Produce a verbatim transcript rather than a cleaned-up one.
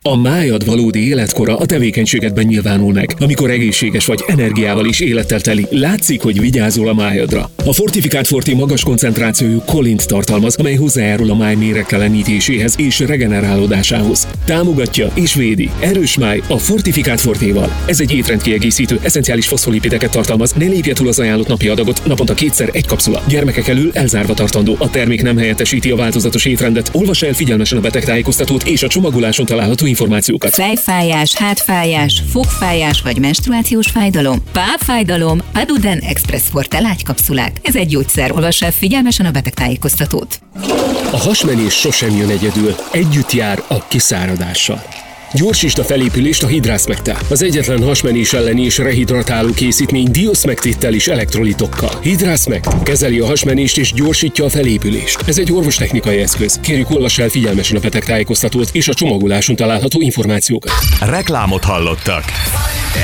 A májad valódi életkora a tevékenységedben nyilvánul meg. Amikor egészséges vagy, energiával és élettel teli, látszik, hogy vigyázol a májadra. A Fortifikált Forti magas koncentrációjú kolint tartalmaz, amely hozzájárul a máj méregtelenítéséhez és regenerálódásához. Támogatja és védi. Erős máj a Fortifikált Fortéval. Ez egy étrendkiegészítő, eszenciális foszfolipideket tartalmaz, ne lépje túl az ajánlott napi adagot, naponta kétszer egy kapszula. Gyermekek elől elzárva tartandó. A termék nem helyettesíti a változatos étrendet. Olvassa el figyelmesen a betegtájékoztatót és a csomagoláson található információkat. Fejfájás, hátfájás, fogfájás vagy menstruációs fájdalom, pápfájdalom, Aduden Express Forte lágykapszulák. Ez egy gyógyszer. Olvassa el figyelmesen a betegtájékoztatót. A hasmenés sosem jön egyedül, együtt jár a kiszáradással. Gyorsítsd a felépülést a Hydra-Smectel. Az egyetlen hasmenés elleni és rehidratáló készítmény Diosmectittel és elektrolitokkal. Hydra-Smect kezeli a hasmenést és gyorsítja a felépülést. Ez egy orvostechnikai eszköz. Kérjük, olvass el figyelmesen a betegtájékoztatót és a csomagoláson található információkat. Reklámot hallottak.